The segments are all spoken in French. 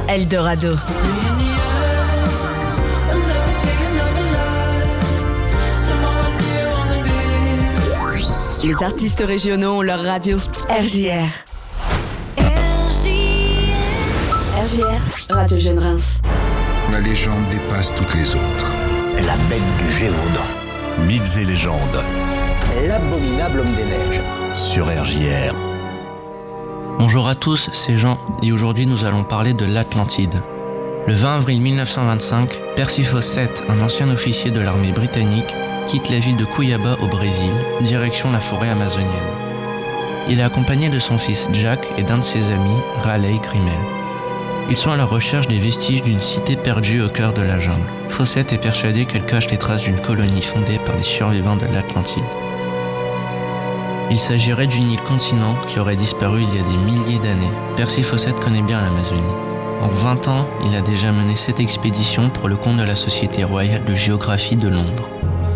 Eldorado. Les artistes régionaux ont leur radio. RJR. RJR, Radio Jeune Reims. La légende dépasse toutes les autres. La bête du Gévaudan. Mythes et légendes. L'abominable homme des neiges. Sur RJR. Bonjour à tous, c'est Jean et aujourd'hui nous allons parler de l'Atlantide. Le 20 avril 1925, Percy Fawcett, un ancien officier de l'armée britannique, quitte la ville de Cuiabá au Brésil, direction la forêt amazonienne. Il est accompagné de son fils Jack et d'un de ses amis, Raleigh Grimmel. Ils sont à la recherche des vestiges d'une cité perdue au cœur de la jungle. Fawcett est persuadé qu'elle cache les traces d'une colonie fondée par des survivants de l'Atlantide. Il s'agirait d'une île-continent qui aurait disparu il y a des milliers d'années. Percy Fawcett connaît bien l'Amazonie. En 20 ans, il a déjà mené 7 expéditions pour le compte de la Société royale de géographie de Londres.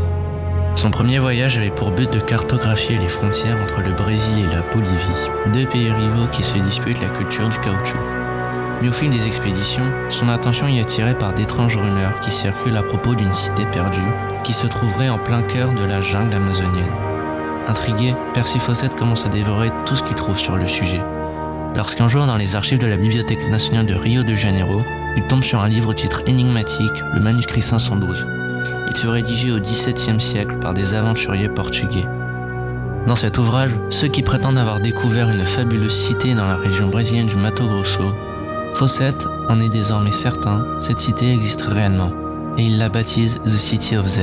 Son premier voyage avait pour but de cartographier les frontières entre le Brésil et la Bolivie, deux pays rivaux qui se disputent la culture du caoutchouc. Mais au fil des expéditions, son attention y est attirée par d'étranges rumeurs qui circulent à propos d'une cité perdue qui se trouverait en plein cœur de la jungle amazonienne. Intrigué, Percy Fawcett commence à dévorer tout ce qu'il trouve sur le sujet. Lorsqu'un jour, dans les archives de la Bibliothèque nationale de Rio de Janeiro, il tombe sur un livre au titre énigmatique, le manuscrit 512. Il fut rédigé au XVIIe siècle par des aventuriers portugais. Dans cet ouvrage, ceux qui prétendent avoir découvert une fabuleuse cité dans la région brésilienne du Mato Grosso, Fawcett en est désormais certain, cette cité existe réellement, et il la baptise The City of Z.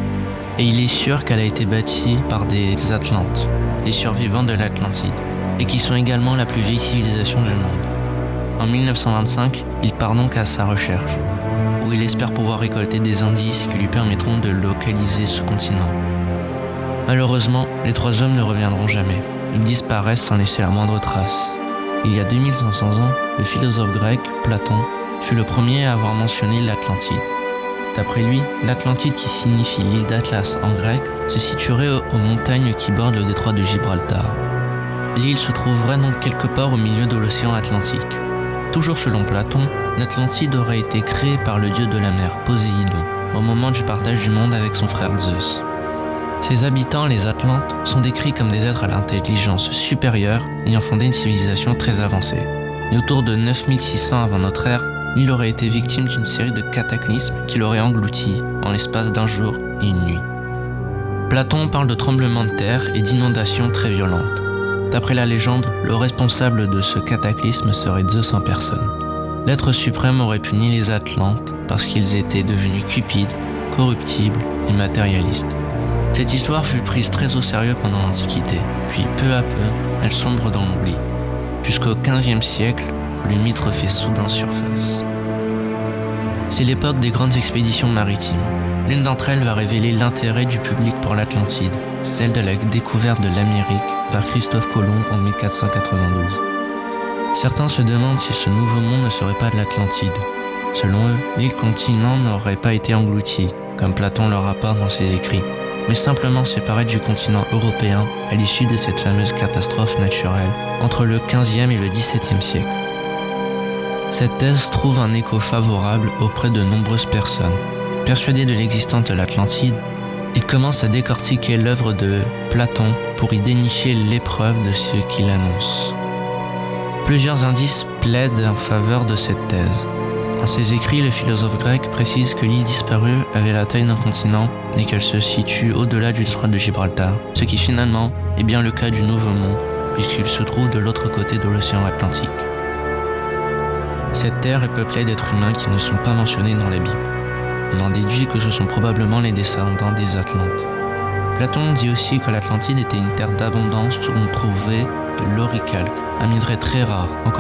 Et il est sûr qu'elle a été bâtie par des Atlantes, les survivants de l'Atlantide, et qui sont également la plus vieille civilisation du monde. En 1925, il part donc à sa recherche, où il espère pouvoir récolter des indices qui lui permettront de localiser ce continent. Malheureusement, les 3 hommes ne reviendront jamais. Ils disparaissent sans laisser la moindre trace. Il y a 2500 ans, le philosophe grec, Platon, fut le premier à avoir mentionné l'Atlantide. D'après lui, l'Atlantide, qui signifie l'île d'Atlas en grec, se situerait aux montagnes qui bordent le détroit de Gibraltar. L'île se trouverait donc quelque part au milieu de l'océan Atlantique. Toujours selon Platon, l'Atlantide aurait été créée par le dieu de la mer, Poséidon, au moment du partage du monde avec son frère Zeus. Ses habitants, les Atlantes, sont décrits comme des êtres à l'intelligence supérieure ayant fondé une civilisation très avancée. Et autour de 9600 avant notre ère, l'île aurait été victime d'une série de cataclysmes qui l'auraient englouti en l'espace d'un jour et une nuit. Platon parle de tremblements de terre et d'inondations très violentes. D'après la légende, le responsable de ce cataclysme serait Zeus en personne. L'être suprême aurait puni les Atlantes parce qu'ils étaient devenus cupides, corruptibles et matérialistes. Cette histoire fut prise très au sérieux pendant l'Antiquité, puis peu à peu, elle sombre dans l'oubli. Jusqu'au XVe siècle, le mythe refait soudain surface. C'est l'époque des grandes expéditions maritimes. L'une d'entre elles va révéler l'intérêt du public pour l'Atlantide, celle de la découverte de l'Amérique par Christophe Colomb en 1492. Certains se demandent si ce nouveau monde ne serait pas de l'Atlantide. Selon eux, l'île-continent n'aurait pas été engloutie, comme Platon le rapporte dans ses écrits, mais simplement séparée du continent européen à l'issue de cette fameuse catastrophe naturelle entre le XVe et le XVIIe siècle. Cette thèse trouve un écho favorable auprès de nombreuses personnes. Persuadés de l'existence de l'Atlantide, ils commencent à décortiquer l'œuvre de Platon pour y dénicher l'épreuve de ce qu'il annonce. Plusieurs indices plaident en faveur de cette thèse. Dans ses écrits, le philosophe grec précise que l'île disparue avait la taille d'un continent et qu'elle se situe au-delà du détroit de Gibraltar, ce qui finalement est bien le cas du Nouveau Monde, puisqu'il se trouve de l'autre côté de l'océan Atlantique. Cette terre est peuplée d'êtres humains qui ne sont pas mentionnés dans la Bible. On en déduit que ce sont probablement les descendants des Atlantes. Platon dit aussi que l'Atlantide était une terre d'abondance où on trouvait de l'oricalque, un minerai très rare, encore